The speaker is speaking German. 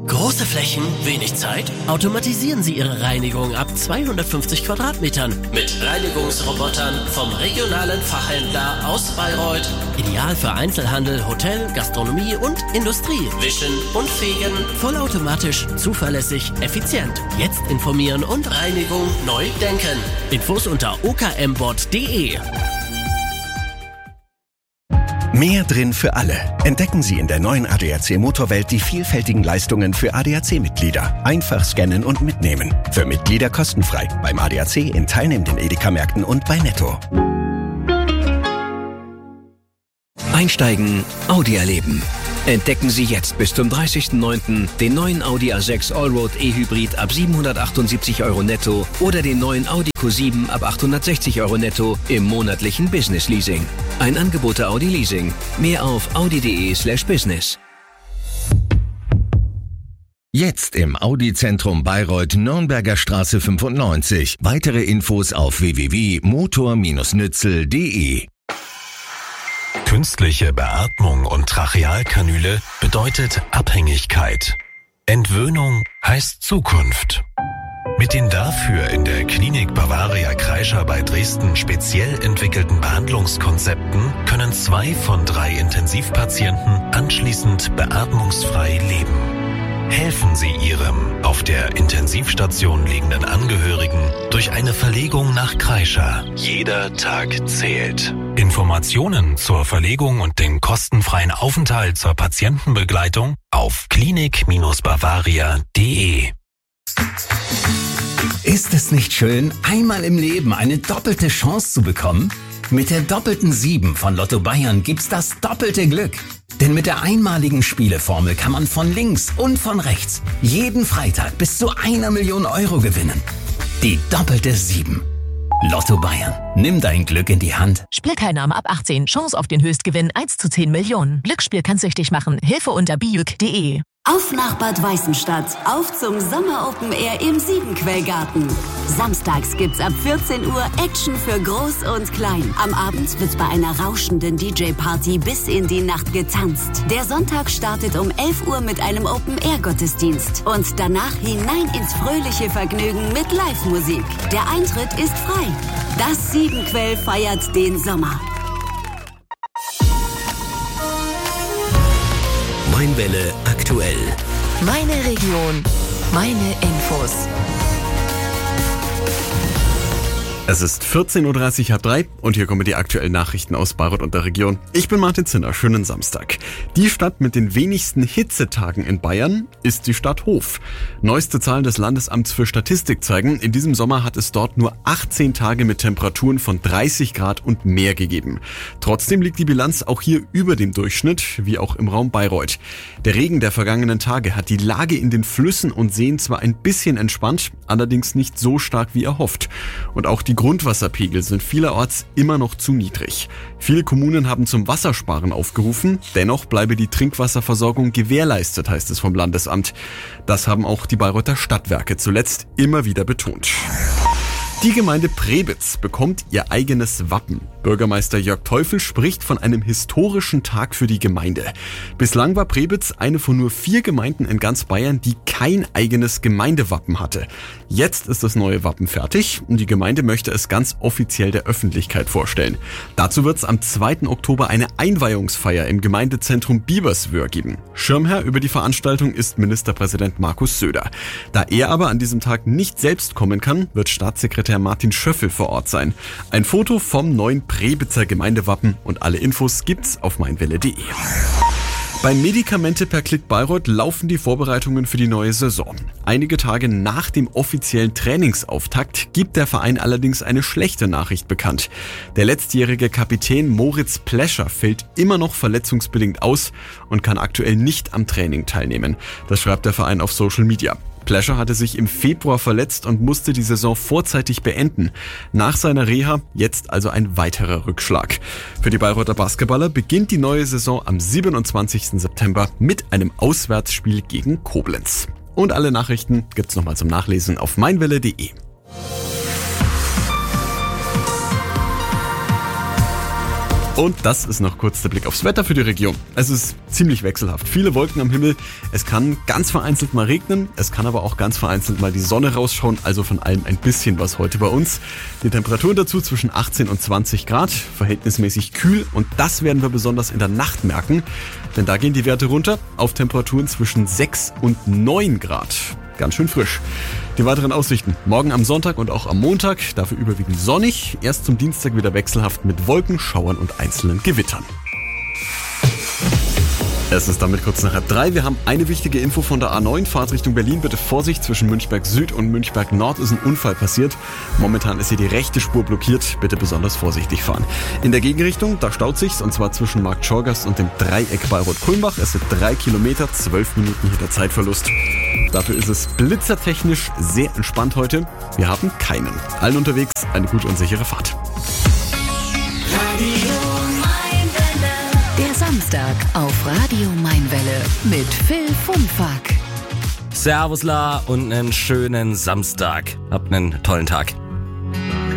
Große Flächen, wenig Zeit? Automatisieren Sie Ihre Reinigung ab 250 Quadratmetern mit Reinigungsrobotern vom regionalen Fachhändler aus Bayreuth. Ideal für Einzelhandel, Hotel, Gastronomie und Industrie. Wischen und fegen, vollautomatisch, zuverlässig, effizient. Jetzt informieren und Reinigung neu denken. Infos unter okmbot.de. Mehr drin für alle. Entdecken Sie in der neuen ADAC Motorwelt die vielfältigen Leistungen für ADAC-Mitglieder. Einfach scannen und mitnehmen. Für Mitglieder kostenfrei. Beim ADAC in teilnehmenden Edeka-Märkten und bei Netto. Einsteigen, Audi erleben. Entdecken Sie jetzt bis zum 30.09. den neuen Audi A6 Allroad E-Hybrid ab 778 € netto oder den neuen Audi Q7 ab 860 € netto im monatlichen Business Leasing. Ein Angebot der Audi Leasing. Mehr auf audi.de/business. Jetzt im Audi-Zentrum Bayreuth, Nürnberger Straße 95. Weitere Infos auf www.motor-nützel.de. Künstliche Beatmung und Trachealkanüle bedeutet Abhängigkeit. Entwöhnung heißt Zukunft. Mit den dafür in der Klinik Bavaria Kreischer bei Dresden speziell entwickelten Behandlungskonzepten können 2 von 3 Intensivpatienten anschließend beatmungsfrei leben. Helfen Sie Ihrem auf der Intensivstation liegenden Angehörigen durch eine Verlegung nach Kreischer. Jeder Tag zählt. Informationen zur Verlegung und den kostenfreien Aufenthalt zur Patientenbegleitung auf klinik-bavaria.de. Ist es nicht schön, einmal im Leben eine doppelte Chance zu bekommen? Mit der doppelten 7 von Lotto Bayern gibt's das doppelte Glück. Denn mit der einmaligen Spieleformel kann man von links und von rechts jeden Freitag bis zu 1 Million € gewinnen. Die doppelte 7. Lotto Bayern. Nimm dein Glück in die Hand. Spielteilnahme ab 18. Chance auf den Höchstgewinn 1 zu 10 Millionen. Glücksspiel kann süchtig machen. Hilfe unter biuk.de. Auf nach Bad Weißenstadt, auf zum Sommer Open Air im Siebenquellgarten. Samstags gibt's ab 14 Uhr Action für Groß und Klein. Am Abend wird bei einer rauschenden DJ-Party bis in die Nacht getanzt. Der Sonntag startet um 11 Uhr mit einem Open Air Gottesdienst und danach hinein ins fröhliche Vergnügen mit Live-Musik. Der Eintritt ist frei. Das Siebenquell feiert den Sommer. Mainwelle aktuell. Meine Region, meine Infos. Es ist 14.30 Uhr, 14:30 und hier kommen die aktuellen Nachrichten aus Bayreuth und der Region. Ich bin Martin Zinner, schönen Samstag. Die Stadt mit den wenigsten Hitzetagen in Bayern ist die Stadt Hof. Neueste Zahlen des Landesamts für Statistik zeigen, in diesem Sommer hat es dort nur 18 Tage mit Temperaturen von 30 Grad und mehr gegeben. Trotzdem liegt die Bilanz auch hier über dem Durchschnitt, wie auch im Raum Bayreuth. Der Regen der vergangenen Tage hat die Lage in den Flüssen und Seen zwar ein bisschen entspannt, allerdings nicht so stark wie erhofft. Und auch die Grundwasserpegel sind vielerorts immer noch zu niedrig. Viele Kommunen haben zum Wassersparen aufgerufen, dennoch bleibe die Trinkwasserversorgung gewährleistet, heißt es vom Landesamt. Das haben auch die Bayreuther Stadtwerke zuletzt immer wieder betont. Die Gemeinde Prebitz bekommt ihr eigenes Wappen. Bürgermeister Jörg Teufel spricht von einem historischen Tag für die Gemeinde. Bislang war Prebitz eine von nur 4 Gemeinden in ganz Bayern, die kein eigenes Gemeindewappen hatte. Jetzt ist das neue Wappen fertig und die Gemeinde möchte es ganz offiziell der Öffentlichkeit vorstellen. Dazu wird es am 2. Oktober eine Einweihungsfeier im Gemeindezentrum Bieberswör geben. Schirmherr über die Veranstaltung ist Ministerpräsident Markus Söder. Da er aber an diesem Tag nicht selbst kommen kann, wird Staatssekretär Martin Schöffel vor Ort sein. Ein Foto vom neuen Prebitzer Gemeindewappen und alle Infos gibt's auf meinwelle.de. Beim Medikamente per Klick Bayreuth laufen die Vorbereitungen für die neue Saison. Einige Tage nach dem offiziellen Trainingsauftakt gibt der Verein allerdings eine schlechte Nachricht bekannt. Der letztjährige Kapitän Moritz Plescher fällt immer noch verletzungsbedingt aus und kann aktuell nicht am Training teilnehmen. Das schreibt der Verein auf Social Media. Plescher hatte sich im Februar verletzt und musste die Saison vorzeitig beenden. Nach seiner Reha jetzt also ein weiterer Rückschlag. Für die Bayreuther Basketballer beginnt die neue Saison am 27. September mit einem Auswärtsspiel gegen Koblenz. Und alle Nachrichten gibt's nochmal zum Nachlesen auf meinwelle.de. Und das ist noch kurz der Blick aufs Wetter für die Region. Es ist ziemlich wechselhaft. Viele Wolken am Himmel. Es kann ganz vereinzelt mal regnen. Es kann aber auch ganz vereinzelt mal die Sonne rausschauen. Also von allem ein bisschen was heute bei uns. Die Temperaturen dazu zwischen 18 und 20 Grad. Verhältnismäßig kühl. Und das werden wir besonders in der Nacht merken. Denn da gehen die Werte runter auf Temperaturen zwischen 6 und 9 Grad. Ganz schön frisch. Die weiteren Aussichten. Morgen am Sonntag und auch am Montag. Dafür überwiegend sonnig. Erst zum Dienstag wieder wechselhaft mit Wolken, Schauern und einzelnen Gewittern. Es ist damit kurz nach 3. Wir haben eine wichtige Info von der A9. Fahrt Richtung Berlin. Bitte Vorsicht, zwischen Münchberg Süd und Münchberg Nord ist ein Unfall passiert. Momentan ist hier die rechte Spur blockiert. Bitte besonders vorsichtig fahren. In der Gegenrichtung, da staut sich's, und zwar zwischen Markt Schorgast und dem Dreieck Bayreuth-Kulmbach. Es sind 3 Kilometer, 12 Minuten hier der Zeitverlust. Dafür ist es blitzertechnisch sehr entspannt heute. Wir haben keinen. Allen unterwegs eine gute und sichere Fahrt. Der Samstag auf Radio Mainwelle mit Phil Funfack. Servusla und einen schönen Samstag. Habt einen tollen Tag.